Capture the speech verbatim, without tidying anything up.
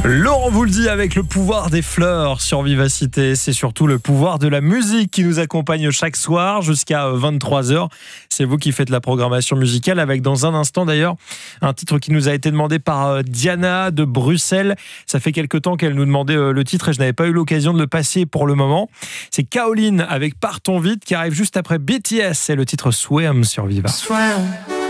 Laurent vous le dit, avec le pouvoir des fleurs sur Vivacité, c'est surtout le pouvoir de la musique qui nous accompagne chaque soir jusqu'à vingt-trois heures. C'est vous qui faites la programmation musicale avec, dans un instant d'ailleurs, un titre qui nous a été demandé par Diana de Bruxelles. Ça fait quelque temps qu'elle nous demandait le titre et je n'avais pas eu l'occasion de le passer pour le moment. C'est Kaolin avec Partons vite qui arrive juste après B T S et le titre Swim sur Viva. Swim.